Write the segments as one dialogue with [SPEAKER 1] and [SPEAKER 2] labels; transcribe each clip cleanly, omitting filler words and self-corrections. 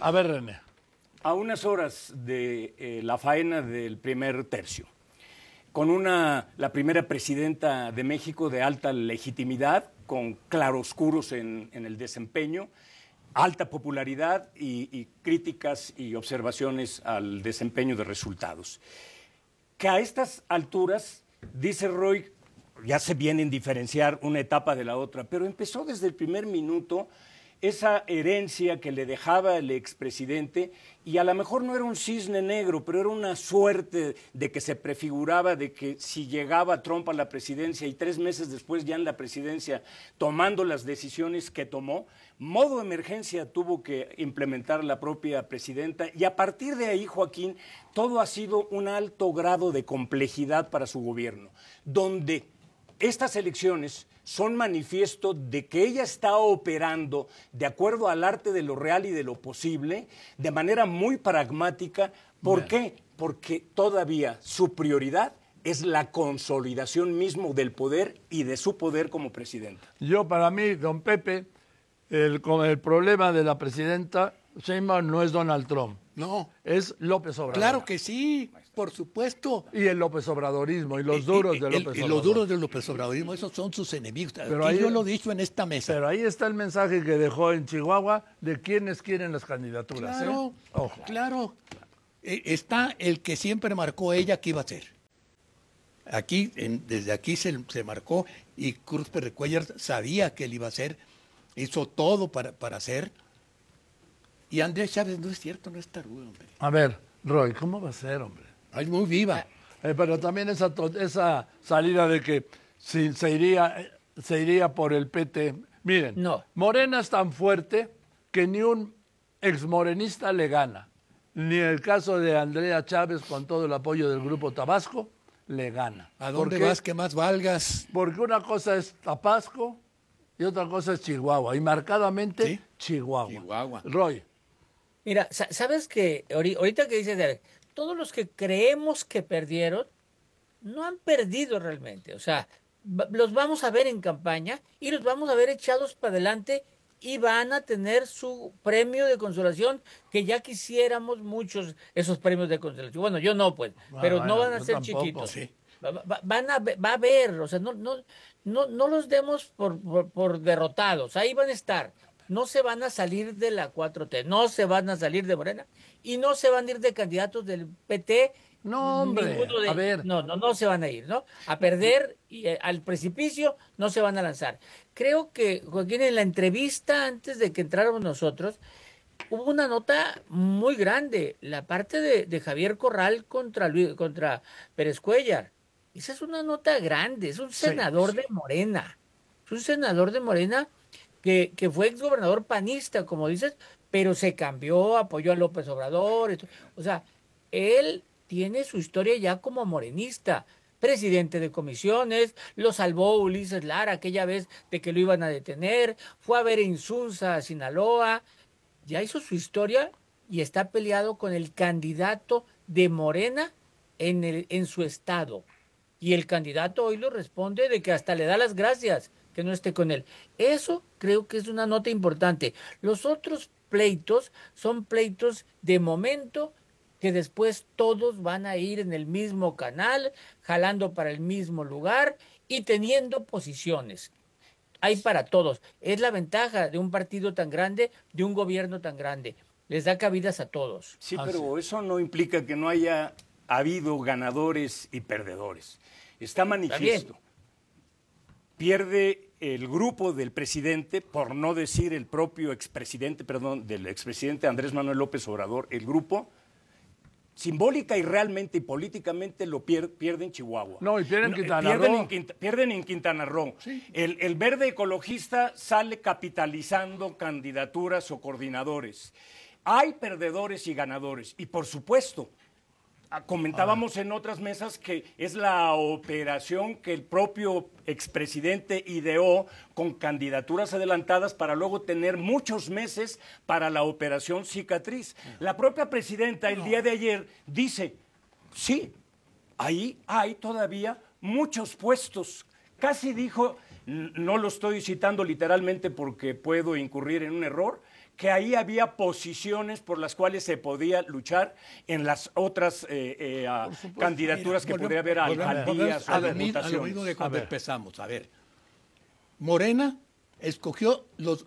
[SPEAKER 1] A ver, René.
[SPEAKER 2] A unas horas de la faena del primer tercio, con la primera presidenta de México de alta legitimidad, con claroscuros en el desempeño, alta popularidad y críticas y observaciones al desempeño de resultados. Que a estas alturas, dice Roy, ya se viene a diferenciar una etapa de la otra, pero empezó desde el primer minuto esa herencia que le dejaba el expresidente, y a lo mejor no era un cisne negro, pero era una suerte de que se prefiguraba de que si llegaba Trump a la presidencia y 3 meses después ya en la presidencia tomando las decisiones que tomó, modo emergencia tuvo que implementar la propia presidenta, y a partir de ahí, Joaquín, todo ha sido un alto grado de complejidad para su gobierno, donde estas elecciones son manifiesto de que ella está operando de acuerdo al arte de lo real y de lo posible, de manera muy pragmática. ¿Por qué? Porque todavía su prioridad es la consolidación mismo del poder y de su poder como presidenta.
[SPEAKER 1] Para mí, don Pepe, el problema de la presidenta Sheinbaum no es Donald Trump.
[SPEAKER 3] No.
[SPEAKER 1] Es López Obrador.
[SPEAKER 3] Claro que sí, por supuesto.
[SPEAKER 1] Y el López Obradorismo, y los duros de López Obrador.
[SPEAKER 3] Y los duros del López Obradorismo, esos son sus enemigos.
[SPEAKER 1] Pero
[SPEAKER 3] yo lo he dicho en esta mesa.
[SPEAKER 1] Pero ahí está el mensaje que dejó en Chihuahua de quienes quieren las candidaturas.
[SPEAKER 3] Claro,
[SPEAKER 1] Ojo.
[SPEAKER 3] claro. Está el que siempre marcó ella que iba a hacer. Desde aquí se marcó, y Cruz Perrecuellar sabía que él iba a hacer, hizo todo para hacer. Y Andrea Chávez no es cierto, no es tarugo, hombre.
[SPEAKER 1] A ver, Roy, ¿cómo va a ser, hombre?
[SPEAKER 3] Es muy viva.
[SPEAKER 1] Pero también esa salida de que se iría por el PT. Miren,
[SPEAKER 4] no.
[SPEAKER 1] Morena es tan fuerte que ni un exmorenista le gana. Ni el caso de Andrea Chávez, con todo el apoyo del Grupo Tabasco, le gana.
[SPEAKER 3] ¿A dónde vas que más valgas?
[SPEAKER 1] Porque una cosa es Tabasco y otra cosa es Chihuahua. Y marcadamente, ¿sí? Chihuahua. Roy.
[SPEAKER 4] Mira, ¿sabes qué? Ahorita que dices, todos los que creemos que perdieron, no han perdido realmente. O sea, los vamos a ver en campaña y los vamos a ver echados para adelante y van a tener su premio de consolación, que ya quisiéramos muchos esos premios de consolación. Bueno, yo no, pues, pero no van a ser tampoco, chiquitos. Sí. Va a haber, o sea, no los demos por derrotados, ahí van a estar. No se van a salir de la 4T, no se van a salir de Morena y no se van a ir de candidatos del PT.
[SPEAKER 1] No, hombre, a ver.
[SPEAKER 4] No se van a ir, ¿no? A perder y al precipicio no se van a lanzar. Creo que, Joaquín, en la entrevista antes de que entráramos nosotros, hubo una nota muy grande, la parte de Javier Corral contra Pérez Cuéllar. Esa es una nota grande, es un senador de Morena. Es un senador de Morena que fue exgobernador panista, como dices, pero se cambió, apoyó a López Obrador. O sea, él tiene su historia ya como morenista, presidente de comisiones, lo salvó Ulises Lara aquella vez de que lo iban a detener, fue a ver a Insunza, a Sinaloa, ya hizo su historia y está peleado con el candidato de Morena en su estado. Y el candidato hoy lo responde de que hasta le da las gracias que no esté con él. Eso creo que es una nota importante. Los otros pleitos son pleitos de momento, que después todos van a ir en el mismo canal, jalando para el mismo lugar y teniendo posiciones. Hay para todos. Es la ventaja de un partido tan grande, de un gobierno tan grande. Les da cabidas a todos.
[SPEAKER 2] Sí, pero eso no implica que no haya habido ganadores y perdedores. Está manifiesto. Pierde el grupo del presidente, por no decir el propio expresidente, del expresidente Andrés Manuel López Obrador, el grupo, simbólica y realmente y políticamente lo pierde en Chihuahua.
[SPEAKER 1] No, y pierden en Quintana Roo.
[SPEAKER 2] Pierden en Quintana Roo. Sí. El verde ecologista sale capitalizando candidaturas o coordinadores. Hay perdedores y ganadores. Y por supuesto, comentábamos en otras mesas que es la operación que el propio expresidente ideó con candidaturas adelantadas para luego tener muchos meses para la operación cicatriz. La propia presidenta el día de ayer dice, sí, ahí hay todavía muchos puestos. Casi dijo, no lo estoy citando literalmente porque puedo incurrir en un error, que ahí había posiciones por las cuales se podía luchar en las otras candidaturas que podría haber a alcaldías o
[SPEAKER 3] a lo mismo
[SPEAKER 2] diputaciones.
[SPEAKER 3] de cuando empezamos. A ver, Morena escogió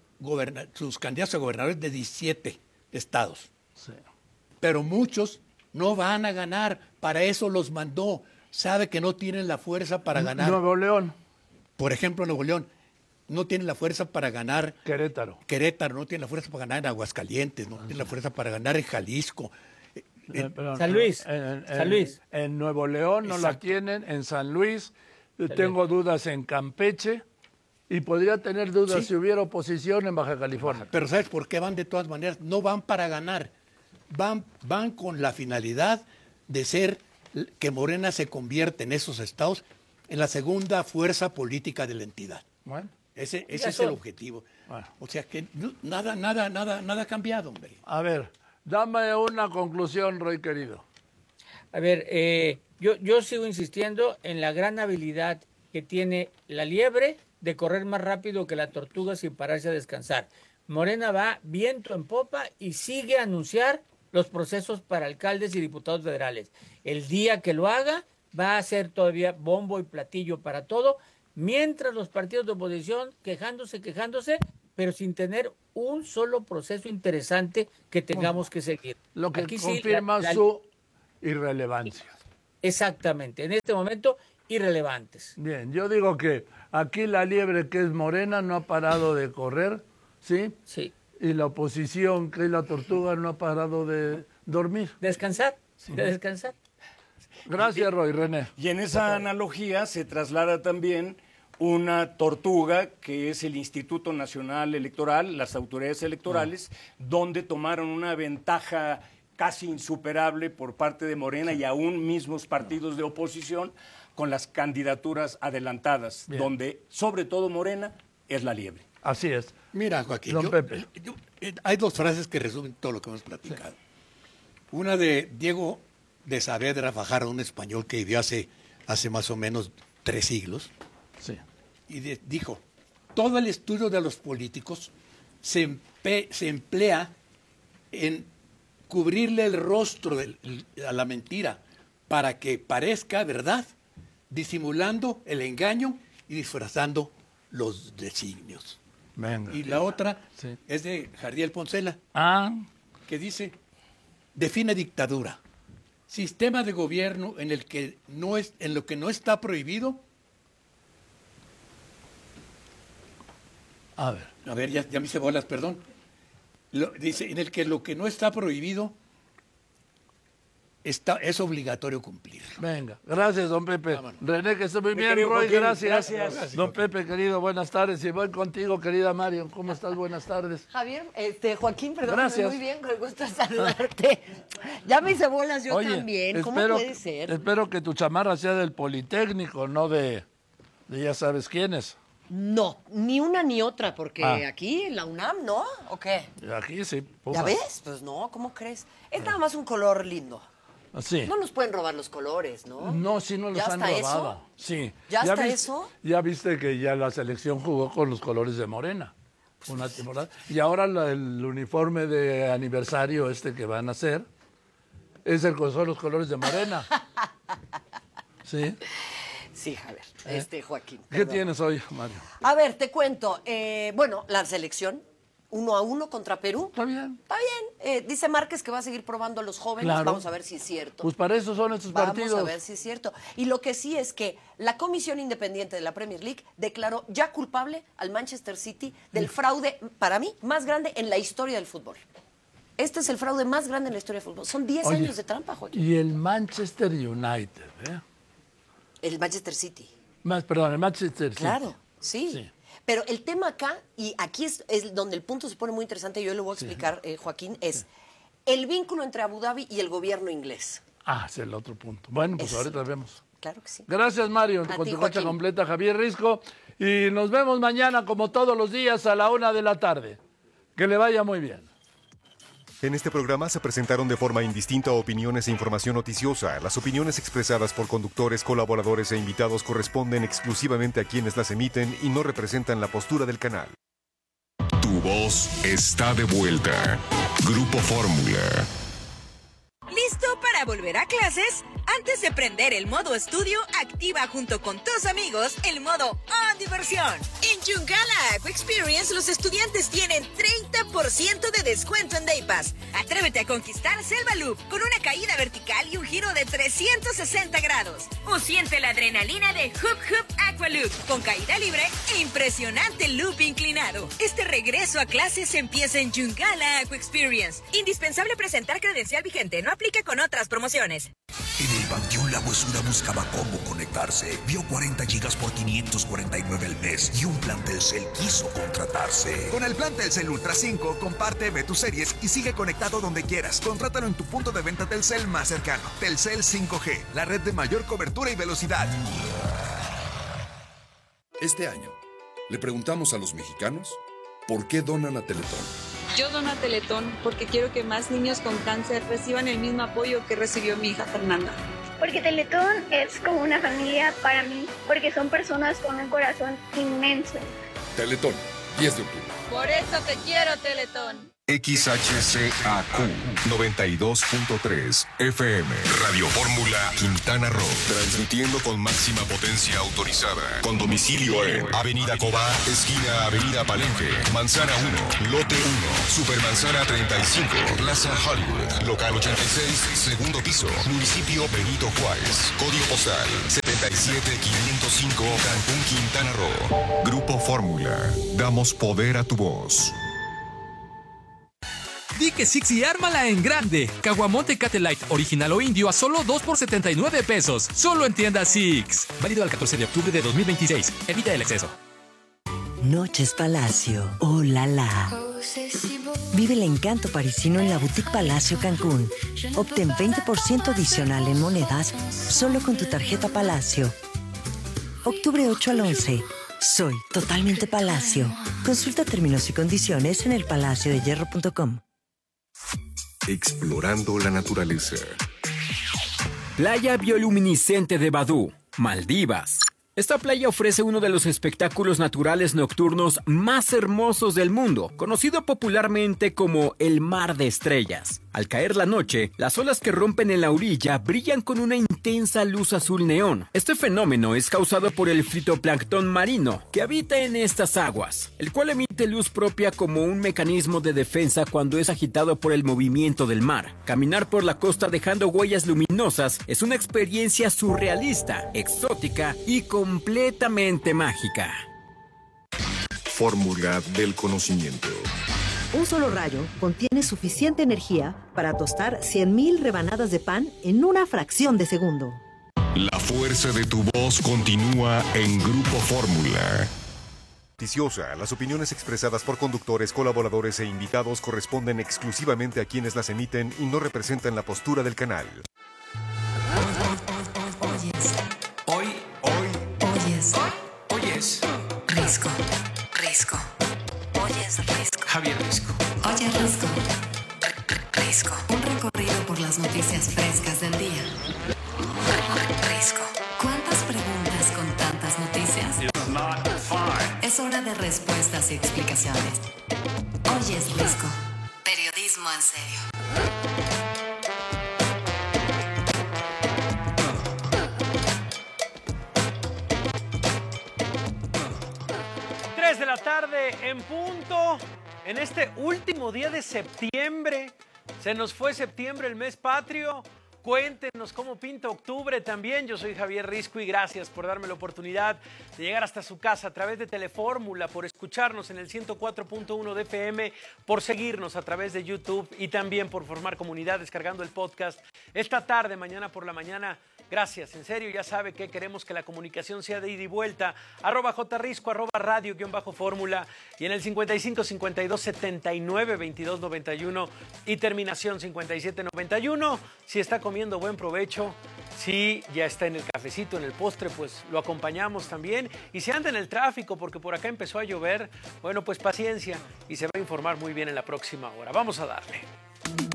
[SPEAKER 3] sus candidatos a gobernadores de 17 estados.
[SPEAKER 1] Sí.
[SPEAKER 3] Pero muchos no van a ganar. Para eso los mandó. Sabe que no tienen la fuerza para ganar.
[SPEAKER 1] Nuevo León,
[SPEAKER 3] Por ejemplo, Nuevo León no tiene la fuerza para ganar.
[SPEAKER 1] Querétaro.
[SPEAKER 3] Querétaro no tiene la fuerza para ganar en Aguascalientes, no tiene la fuerza para ganar en Jalisco.
[SPEAKER 1] Perdón,
[SPEAKER 4] San Luis. San Luis.
[SPEAKER 1] En Nuevo León no la
[SPEAKER 3] Exacto.
[SPEAKER 1] tienen, en San Luis. Tengo dudas en Campeche y podría tener dudas
[SPEAKER 3] Sí.
[SPEAKER 1] si hubiera oposición en Baja California.
[SPEAKER 3] Pero ¿sabes por qué van de todas maneras? No van para ganar. Van con la finalidad de ser que Morena se convierta en esos estados en la segunda fuerza política de la entidad.
[SPEAKER 1] Bueno,
[SPEAKER 3] Ese
[SPEAKER 4] Ya
[SPEAKER 3] es
[SPEAKER 4] son.
[SPEAKER 3] el objetivo.
[SPEAKER 1] Bueno.
[SPEAKER 3] O sea que nada ha cambiado, hombre.
[SPEAKER 1] a ver, dame una conclusión, Roy querido.
[SPEAKER 4] A ver, yo sigo insistiendo en la gran habilidad que tiene la liebre de correr más rápido que la tortuga sin pararse a descansar. Morena va viento en popa y sigue a anunciar los procesos para alcaldes y diputados federales. El día que lo haga va a ser todavía bombo y platillo para todo, mientras los partidos de oposición quejándose, pero sin tener un solo proceso interesante que tengamos que seguir.
[SPEAKER 1] Lo que
[SPEAKER 4] Aquí sí,
[SPEAKER 1] confirma su irrelevancia.
[SPEAKER 4] Exactamente, en este momento irrelevantes.
[SPEAKER 1] Bien, yo digo que aquí la liebre que es Morena no ha parado de correr, ¿sí?
[SPEAKER 4] Sí.
[SPEAKER 1] Y la oposición que es la tortuga no ha parado de dormir.
[SPEAKER 4] Descansar, de descansar.
[SPEAKER 1] Gracias, Roy. René.
[SPEAKER 2] Y en esa analogía se traslada también una tortuga que es el Instituto Nacional Electoral, las autoridades electorales, donde tomaron una ventaja casi insuperable por parte de Morena y aún mismos partidos de oposición con las candidaturas adelantadas,
[SPEAKER 1] Bien.
[SPEAKER 2] donde sobre todo Morena es la liebre.
[SPEAKER 1] Así es.
[SPEAKER 3] Mira, Joaquín,
[SPEAKER 1] Don Pepe.
[SPEAKER 3] hay dos frases que resumen todo lo que hemos platicado. Una de Diego de Saavedra Fajardo, un español que vivió hace más o menos 3 siglos,
[SPEAKER 1] Sí.
[SPEAKER 3] y dijo, todo el estudio de los políticos se emplea en cubrirle el rostro a la mentira para que parezca verdad, disimulando el engaño y disfrazando los designios.
[SPEAKER 1] Venga.
[SPEAKER 3] Y la otra
[SPEAKER 1] Sí.
[SPEAKER 3] es de Jardiel Poncela,
[SPEAKER 1] Ah,
[SPEAKER 3] que dice, define dictadura, sistema de gobierno en lo que no está prohibido.
[SPEAKER 1] a ver.
[SPEAKER 3] A ver, ya me hice bolas, perdón. Dice, en el que lo que no está prohibido es obligatorio cumplir.
[SPEAKER 1] Venga, gracias, don Pepe.
[SPEAKER 3] Vámonos.
[SPEAKER 1] René, que esté muy
[SPEAKER 2] Mi
[SPEAKER 1] bien.
[SPEAKER 2] querido
[SPEAKER 1] Roy,
[SPEAKER 2] Joaquín,
[SPEAKER 1] gracias.
[SPEAKER 2] gracias.
[SPEAKER 1] Don Pepe, querido, buenas tardes. Y voy contigo, querida Marion. ¿Cómo estás? Buenas tardes.
[SPEAKER 5] Javier, Joaquín, perdón,
[SPEAKER 1] Gracias.
[SPEAKER 5] muy bien, con gusto saludarte. Ya me hice bolas yo
[SPEAKER 1] Oye,
[SPEAKER 5] también, ¿cómo
[SPEAKER 1] espero,
[SPEAKER 5] puede ser?
[SPEAKER 1] Espero que tu chamarra sea del Politécnico, no de ya sabes quiénes.
[SPEAKER 5] No, ni una ni otra, porque
[SPEAKER 1] Ah.
[SPEAKER 5] aquí en la UNAM, ¿no? ¿O qué?
[SPEAKER 1] Aquí sí.
[SPEAKER 5] ¿Ya
[SPEAKER 1] Pumas.
[SPEAKER 5] ves? Pues no, ¿cómo crees? Es nada más un color lindo.
[SPEAKER 1] Sí.
[SPEAKER 5] No nos pueden robar los colores, ¿no?
[SPEAKER 1] No, sí nos los
[SPEAKER 5] ¿Ya
[SPEAKER 1] han
[SPEAKER 5] hasta
[SPEAKER 1] robado.
[SPEAKER 5] eso?
[SPEAKER 1] Sí.
[SPEAKER 5] ¿Ya hasta
[SPEAKER 1] viste-
[SPEAKER 5] eso?
[SPEAKER 1] Ya viste que ya la selección jugó con los colores de Morena. Una temporada. Y ahora el uniforme de aniversario que van a hacer son los colores de Morena. ¿Sí?
[SPEAKER 5] Sí, Javier, Joaquín.
[SPEAKER 1] ¿Qué
[SPEAKER 5] perdón.
[SPEAKER 1] tienes hoy, Mario?
[SPEAKER 5] A ver, te cuento. Bueno, la selección, 1-1 contra Perú.
[SPEAKER 1] Está bien.
[SPEAKER 5] Está bien. Dice Márquez que va a seguir probando a los jóvenes.
[SPEAKER 1] Claro.
[SPEAKER 5] Vamos a ver si es cierto.
[SPEAKER 1] Pues para eso son estos
[SPEAKER 5] Vamos
[SPEAKER 1] partidos.
[SPEAKER 5] a ver si es cierto. Y lo que sí es que la Comisión Independiente de la Premier League declaró ya culpable al Manchester City del fraude, para mí, más grande en la historia del fútbol. Este es el fraude más grande en la historia del fútbol. Son 10
[SPEAKER 1] Oye,
[SPEAKER 5] años de trampa, Joaquín.
[SPEAKER 1] Y el Manchester United, ¿eh?
[SPEAKER 5] El Manchester City.
[SPEAKER 1] Perdón, el Manchester City.
[SPEAKER 5] Claro, sí.
[SPEAKER 1] Sí.
[SPEAKER 5] Pero el tema acá, y aquí es donde el punto se pone muy interesante, y yo lo voy a explicar, Joaquín, es el vínculo entre Abu Dhabi y el gobierno inglés.
[SPEAKER 1] Ah, es el otro punto. Bueno, pues
[SPEAKER 5] Ese.
[SPEAKER 1] ahorita vemos.
[SPEAKER 5] Claro que sí.
[SPEAKER 1] Gracias, Mario,
[SPEAKER 5] A
[SPEAKER 1] con
[SPEAKER 5] ti,
[SPEAKER 1] tu cocha
[SPEAKER 5] Joaquín.
[SPEAKER 1] completa, Javier Risco. Y nos vemos mañana, como todos los días, a la 1:00 p.m. Que le vaya muy bien.
[SPEAKER 6] En este programa se presentaron de forma indistinta opiniones e información noticiosa. Las opiniones expresadas por conductores, colaboradores e invitados corresponden exclusivamente a quienes las emiten y no representan la postura del canal.
[SPEAKER 7] Tu
[SPEAKER 6] voz está de vuelta. Grupo Fórmula.
[SPEAKER 7] ¿Listo para volver a clases? Antes de prender el modo estudio, activa junto con tus amigos el modo On Diversión. En Yungala Aqua Experience, los estudiantes tienen 30% de descuento en Day Pass. Atrévete a conquistar Selva Loop con una caída vertical y un giro de 360 grados. O siente la adrenalina de Hoop Hoop Aqua Loop con caída libre e impresionante loop inclinado. Este regreso a clases empieza en Yungala Aqua Experience. Indispensable presentar credencial vigente. No aplica con otras promociones.
[SPEAKER 8] En el Panteón La Huesura buscaba cómo conectarse. Vio 40 gigas por 549 al mes y un plan Telcel quiso contratarse.
[SPEAKER 9] Con el plan Telcel Ultra 5, comparte, ve tus series y sigue conectado donde quieras. Contrátalo en tu punto de venta Telcel más cercano. Telcel 5G, la red de mayor cobertura y velocidad.
[SPEAKER 10] Este año, le preguntamos a los mexicanos por qué donan a Teletón.
[SPEAKER 11] Yo dono a Teletón porque quiero que más niños con cáncer reciban el mismo apoyo que recibió mi hija Fernanda.
[SPEAKER 12] Porque Teletón es como una familia para mí, porque son personas con un corazón inmenso.
[SPEAKER 10] Teletón, 10 de octubre.
[SPEAKER 11] Por eso te quiero, Teletón.
[SPEAKER 6] XHCAQ 92.3 FM Radio Fórmula Quintana Roo, transmitiendo con máxima potencia autorizada, con domicilio en Avenida Cobá, esquina Avenida Palenque, Manzana 1, Lote 1, Supermanzana 35, Plaza Hollywood, local 86, segundo piso, municipio Benito Juárez, código postal 77505, Cancún, Quintana Roo. Grupo Fórmula, damos poder a tu voz.
[SPEAKER 13] Di que Six y ármala en grande. Caguamón Tecate Light, original o indio a solo 2 por 79 pesos. Solo en tienda Six. Válido al 14 de octubre de 2026. Evita el exceso.
[SPEAKER 14] Noches Palacio. Oh la la. Vive el encanto parisino en la Boutique Palacio Cancún. Obtén 20% adicional en monedas solo con tu tarjeta Palacio. Octubre 8 al 11. Soy totalmente Palacio. Consulta términos y condiciones en elpalaciodehierro.com.
[SPEAKER 6] Explorando la naturaleza.
[SPEAKER 15] Playa bioluminiscente de Badú, Maldivas. Esta playa ofrece uno de los espectáculos naturales nocturnos más hermosos del mundo, conocido popularmente como el Mar de Estrellas. Al caer la noche, las olas que rompen en la orilla brillan con una intensa luz azul neón. Este fenómeno es causado por el fitoplancton marino que habita en estas aguas, el cual emite luz propia como un mecanismo de defensa cuando es agitado por el movimiento del mar. Caminar por la costa dejando huellas luminosas es una experiencia surrealista, exótica y completamente mágica.
[SPEAKER 6] Fórmula del conocimiento.
[SPEAKER 16] Un solo rayo contiene suficiente energía para tostar 100,000 rebanadas de pan en una fracción de segundo.
[SPEAKER 6] La fuerza de tu voz continúa en Grupo Fórmula. Noticiosa, las opiniones expresadas por conductores, colaboradores e invitados corresponden exclusivamente a quienes las emiten y no representan la postura del canal.
[SPEAKER 17] Oyes.
[SPEAKER 18] Risco. Oyes Risco.
[SPEAKER 17] Javier Risco.
[SPEAKER 18] Oye Risco. Risco. Un recorrido por las noticias frescas del día. Risco. ¿Cuántas preguntas con tantas noticias? Es hora de respuestas y explicaciones. Oyes Risco. Periodismo en serio.
[SPEAKER 19] 3 de la tarde en punto, en este último día de septiembre. Se nos fue septiembre, el mes patrio. Cuéntenos cómo pinta octubre también. Yo soy Javier Risco y gracias por darme la oportunidad de llegar hasta su casa a través de Telefórmula, por escucharnos en el 104.1 de FM, por seguirnos a través de YouTube y también por formar comunidad descargando el podcast esta tarde, mañana por la mañana. Gracias, en serio, ya sabe que queremos que la comunicación sea de ida y vuelta. @jrisco, @radio_fórmula y en el 55 52 79 22 91 y terminación 57 91. Si está comiendo, buen provecho. Si ya está en el cafecito, en el postre, pues lo acompañamos también. Y si anda en el tráfico, porque por acá empezó a llover, bueno, pues paciencia y se va a informar muy bien en la próxima hora. Vamos a darle.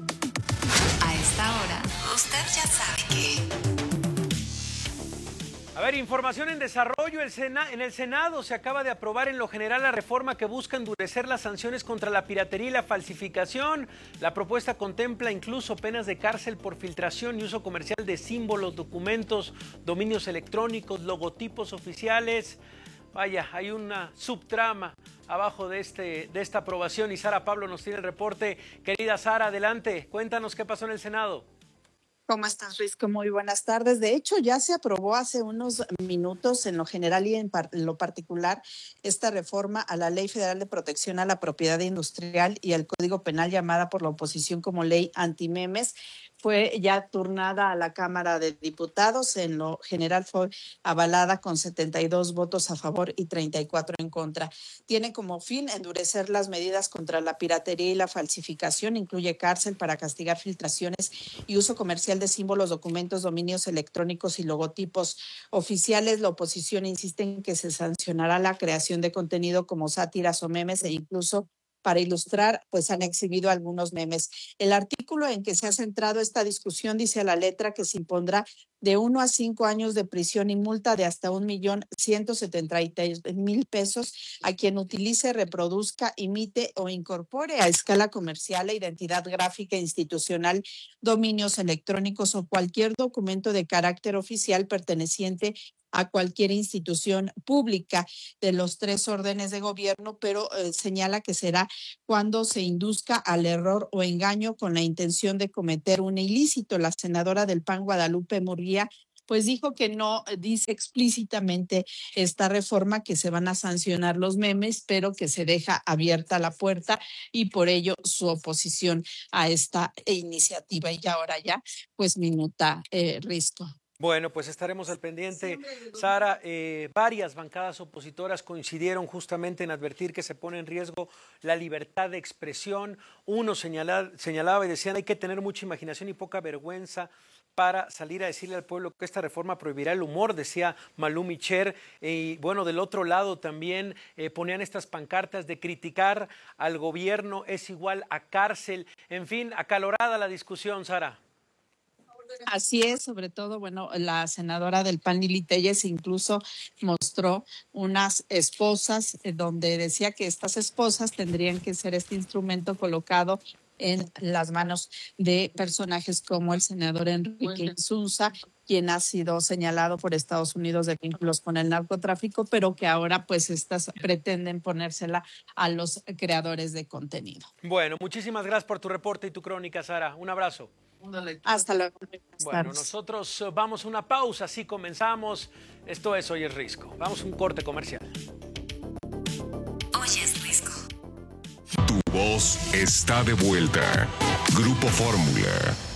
[SPEAKER 18] A esta hora, usted ya sabe que...
[SPEAKER 19] A ver, información en desarrollo. En el Senado se acaba de aprobar en lo general la reforma que busca endurecer las sanciones contra la piratería y la falsificación. La propuesta contempla incluso penas de cárcel por filtración y uso comercial de símbolos, documentos, dominios electrónicos, logotipos oficiales. Vaya, hay una subtrama abajo de esta aprobación y Sara Pablo nos tiene el reporte. Querida Sara, adelante, cuéntanos qué pasó en el Senado.
[SPEAKER 17] ¿Cómo estás, Risco? Muy buenas tardes. De hecho, ya se aprobó hace unos minutos en lo general y en lo particular esta reforma a la Ley Federal de Protección a la Propiedad Industrial y al Código Penal, llamada por la oposición como Ley Antimemes. Fue ya turnada a la Cámara de Diputados. En lo general fue avalada con 72 votos a favor y 34 en contra. Tiene como fin endurecer las medidas contra la piratería y la falsificación. Incluye cárcel para castigar filtraciones y uso comercial de símbolos, documentos, dominios electrónicos y logotipos oficiales. La oposición insiste en que se sancionará la creación de contenido como sátiras o memes e incluso para ilustrar, pues han exhibido algunos memes. El artículo en que se ha centrado esta discusión dice a la letra que se impondrá de 1 a 5 años de prisión y multa de hasta 1.173.000 pesos a quien utilice, reproduzca, imite o incorpore a escala comercial e identidad gráfica institucional, dominios electrónicos o cualquier documento de carácter oficial perteneciente a cualquier institución pública de los 3 órdenes de gobierno, pero señala que será cuando se induzca al error o engaño con la intención de cometer un ilícito. La senadora del PAN, Guadalupe Murguía, pues dijo que no dice explícitamente esta reforma que se van a sancionar los memes, pero que se deja abierta la puerta y por ello su oposición a esta iniciativa. Y ahora ya, pues minuta Risco.
[SPEAKER 19] Bueno, pues estaremos al pendiente. Sara, varias bancadas opositoras coincidieron justamente en advertir que se pone en riesgo la libertad de expresión. Uno señalaba y decían hay que tener mucha imaginación y poca vergüenza para salir a decirle al pueblo que esta reforma prohibirá el humor, decía Malú Micher. Y bueno, del otro lado también ponían estas pancartas de criticar al gobierno es igual a cárcel. En fin, acalorada la discusión, Sara.
[SPEAKER 17] Así es, sobre todo, bueno, la senadora del PAN, Lili Téllez, incluso mostró unas esposas donde decía que estas esposas tendrían que ser este instrumento colocado en las manos de personajes como el senador Enrique Insunza, quien ha sido señalado por Estados Unidos de vínculos con el narcotráfico, pero que ahora pues estas pretenden ponérsela a los creadores de contenido.
[SPEAKER 19] Bueno, muchísimas gracias por tu reporte y tu crónica, Sara. Un abrazo.
[SPEAKER 17] Hasta luego.
[SPEAKER 19] Bueno, nosotros vamos a una pausa, así comenzamos. Esto es Hoy es Risco. Vamos a un corte comercial.
[SPEAKER 18] Hoy es Risco.
[SPEAKER 6] Tu voz está de vuelta. Grupo Fórmula.